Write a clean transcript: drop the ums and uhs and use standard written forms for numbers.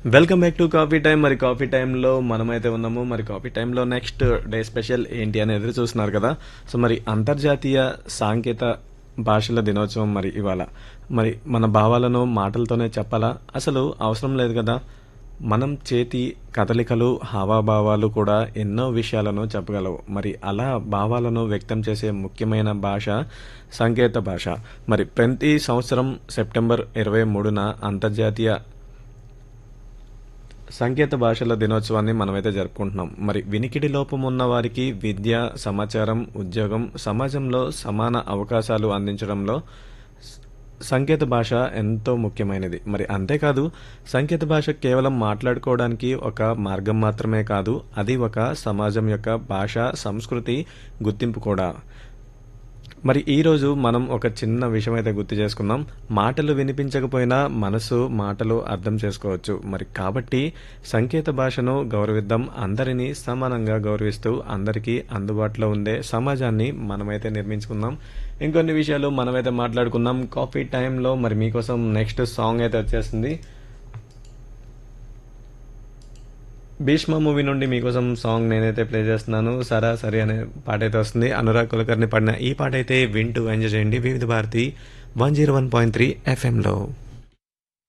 Welcome back to coffee time. మరి coffee టైంలో మనమైతే ఉన్నాము. మరి కాఫీ టైంలో నెక్స్ట్ డే స్పెషల్ ఏంటి అని ఎదురు చూస్తున్నారు కదా. సో మరి అంతర్జాతీయ సాంకేత భాషల దినోత్సవం మరి ఇవాళ. మరి మన భావాలను మాటలతోనే చెప్పాలా? అసలు అవసరం లేదు కదా. మనం చేతి కదలికలు, హావభావాలు కూడా ఎన్నో విషయాలను చెప్పగలవు. మరి అలా భావాలను వ్యక్తం చేసే ముఖ్యమైన భాష సంకేత భాష. మరి ప్రతి సంవత్సరం సెప్టెంబర్ 23న అంతర్జాతీయ సంకేత భాషల దినోత్సవాన్ని మనమైతే జరుపుకుంటున్నాం. మరి వినికిడి లోపం ఉన్న వారికి విద్య, సమాచారం, ఉద్యోగం, సమాజంలో సమాన అవకాశాలు అందించడంలో సంకేత భాష ఎంతో ముఖ్యమైనది. మరి అంతేకాదు, సంకేత భాష కేవలం మాట్లాడుకోవడానికి ఒక మార్గం మాత్రమే కాదు, అది ఒక సమాజం యొక్క భాష, సంస్కృతి, గుర్తింపు కూడా. మరి ఈరోజు మనం ఒక చిన్న విషయం అయితే గుర్తు చేసుకుందాం. మాటలు వినిపించకపోయినా మనసు మాటలు అర్థం చేసుకోవచ్చు. మరి కాబట్టి సంకేత భాషను గౌరవిద్దాం. అందరినీ సమానంగా గౌరవిస్తూ అందరికీ అందుబాటులో ఉండే సమాజాన్ని మనమైతే నిర్మించుకుందాం. ఇంకొన్ని విషయాలు మనమైతే మాట్లాడుకుందాం కాఫీ టైంలో. మరి మీకోసం నెక్స్ట్ సాంగ్ అయితే వచ్చేస్తుంది. భీష్మ మూవీ నుండి మీకోసం సాంగ్ నేనైతే ప్లే చేస్తున్నాను. సరాసరి అనే పాట అయితే వస్తుంది. అనురాగ్ కులకర్ణి పాడిన ఈ పాట అయితే వింటూ ఎంజాయ్ చేయండి. వివిధ భారతి 101.3 FM లో.